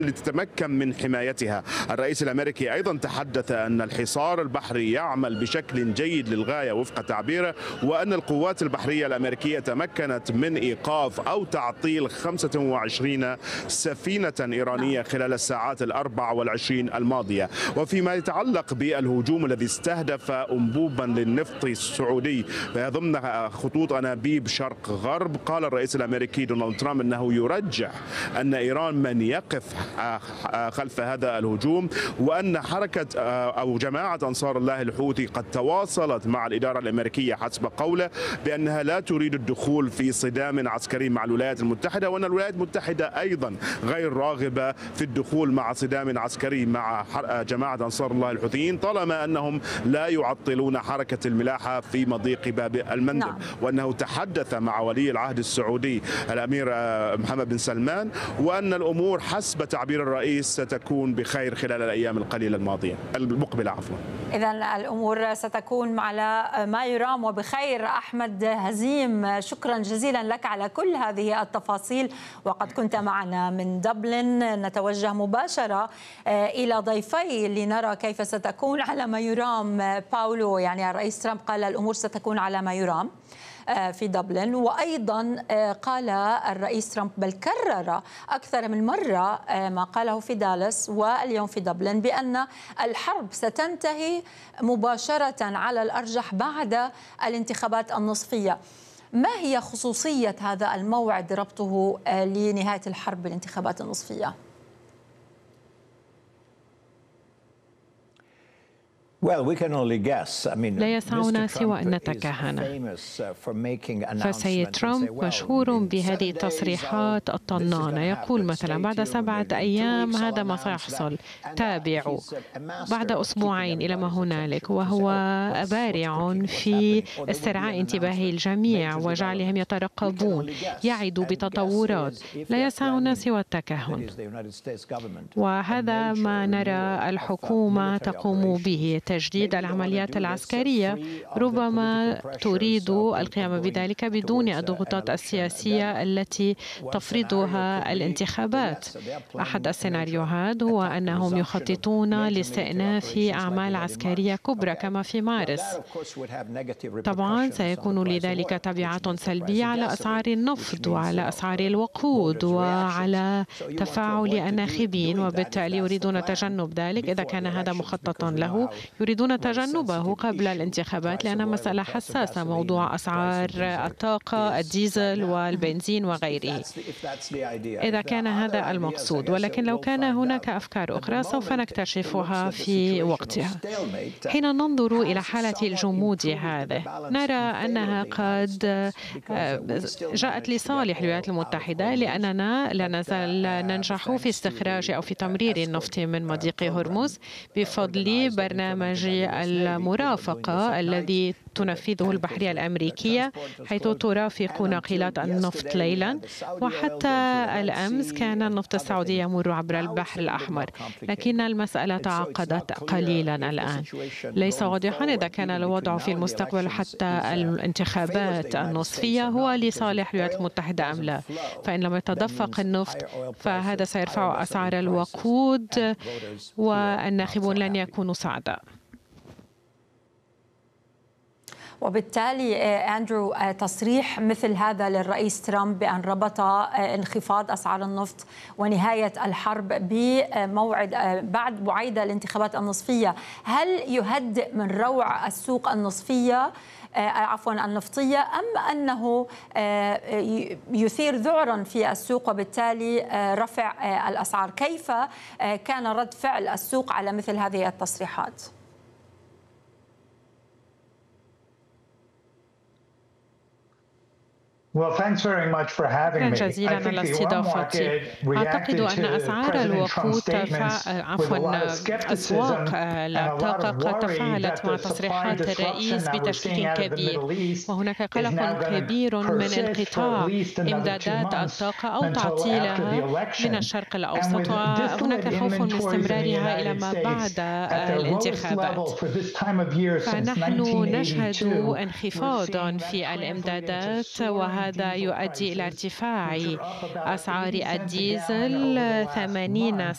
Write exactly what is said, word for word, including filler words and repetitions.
لتتمكن من حمايتها. الرئيس الأمريكي أيضا تحدث أن الحصار البحري يعمل بشكل جيد للغاية وفق تعبيره، وأن القوات البحرية الأمريكية تمكنت من إيقاف أو تعطيل خمسة وعشرين سفينة إيرانية خلال الساعات الأربع والعشرين الماضية. وفيما يتعلق بالهجوم الذي استهدف أنبوبا للنفط السعودي ضمن خطوط أنابيب شرق غرب، قال الرئيس الأمريكي دونالد ترامب أنه يرجح أن إيران من يقف خلف هذا الهجوم، وأن حركة أو جماعة أنصار الله الحوثي قد تواصلت مع الإدارة الأمريكية حسب قوله بأنها لا تريد الدخول في صدام عسكري مع الولايات المتحدة، وأن الولايات المتحدة أيضا غير راغبة في الدخول مع صدام عسكري مع جماعة أنصار الله الحوثيين طالما أنهم لا يعطلون حركة الملاحة في مضيق باب المندب. نعم. وأنه تحدث مع ولي العهد السعودي الأمير محمد بن سلمان، وأن الأمور حسب تعبير الرئيس ستكون بخير خلال الأيام القليلة الماضية المقبلة عفوا. إذن الأمور ستكون على ما يرام وبخير. أحمد هزيم، شكرا جزيلا لك على كل هذه التفاصيل، وقد كنت معنا من دبلن. نتوجه مباشرة إلى ضيفي لنرى كيف ستكون على ما يرام. باولو، يعني الرئيس ترامب قال الأمور ستكون على ما يرام في دبلن، وأيضا قال الرئيس ترامب بل كرر أكثر من مرة ما قاله في دالاس واليوم في دبلن بأن الحرب ستنتهي مباشرة على الأرجح بعد الانتخابات النصفية. ما هي خصوصية هذا الموعد ربطه لنهاية الحرب بالانتخابات النصفية؟ لا يسعنا سوى أن نتكهن، فسيد ترامب مشهور بهذه التصريحات الطنانة. يقول مثلا بعد سبعة أيام هذا ما سيحصل، تابعوا، بعد أسبوعين إلى ما هنالك، وهو بارع في استرعاء انتباه الجميع وجعلهم يترقبون، يعد بتطورات. لا يسعنا سوى التكهن، وهذا ما نرى الحكومة تقوم به، تجديد العمليات العسكرية. ربما تريد القيام بذلك بدون الضغوطات السياسية التي تفرضها الانتخابات. أحد السيناريوهات هو أنهم يخططون لاستئناف أعمال عسكرية كبرى كما في مارس. طبعا سيكون لذلك تبعات سلبية على أسعار النفط وعلى أسعار الوقود وعلى تفاعل الناخبين، وبالتالي يريدون تجنب ذلك. إذا كان هذا مخططا له يريدون تجنبه قبل الانتخابات، لأنها مسألة حساسة، موضوع أسعار الطاقة، الديزل والبنزين وغيره، إذا كان هذا المقصود. ولكن لو كان هناك أفكار أخرى سوف نكتشفها في وقتها. حين ننظر إلى حالة الجمود هذه نرى أنها قد جاءت لصالح الولايات المتحدة، لأننا لا نزال ننجح في استخراج أو في تمرير النفط من مضيق هرمز بفضل برنامج المرافقة الذي تنفذه البحرية الأمريكية، حيث ترافق ناقلات النفط ليلا. وحتى الأمس كان النفط السعودي يمر عبر البحر الأحمر، لكن المسألة تعقدت قليلا الآن. ليس واضحا إذا كان الوضع في المستقبل حتى الانتخابات النصفية هو لصالح الولايات المتحدة أم لا. فإن لم يتدفق النفط فهذا سيرفع أسعار الوقود والناخبون لن يكونوا سعداء. وبالتالي أندرو، تصريح مثل هذا للرئيس ترامب بأن ربط انخفاض أسعار النفط ونهاية الحرب بموعد بعد بعيد الانتخابات النصفية، هل يهدئ من روع السوق النصفية عفوا النفطية، أم أنه يثير ذعرا في السوق وبالتالي رفع الأسعار؟ كيف كان رد فعل السوق على مثل هذه التصريحات؟ شكرا جزيلا على استضافتي. أعتقد أن أسعار الوقود عفوا أسواق الطاقة قد تفاعلت مع تصريحات الرئيس بتشكيك كبير، وهناك قلق كبير من انقطاع إمدادات الطاقة أو تعطيلها من الشرق الأوسط، وهناك خوف من استمرارها إلى ما بعد الانتخابات. فنحن نشهد انخفاضا في الإمدادات، وهذا هذا يؤدي إلى ارتفاع أسعار الديزل ثمانين